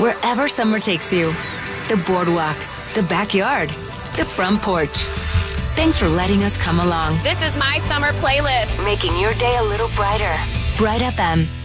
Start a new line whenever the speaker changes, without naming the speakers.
Wherever summer takes you, the boardwalk, the backyard, the front porch. Thanks for letting us come along.
This is my summer playlist.
Making your day a little brighter. Bright FM.